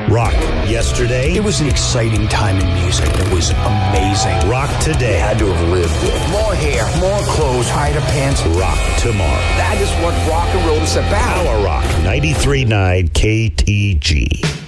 Rock yesterday. It was an exciting time in music. It was amazing. Rock today. Had to have lived it. More hair, more clothes, tighter pants. Rock tomorrow. That is what rock and roll is about. Power Rock 93.9 KTG.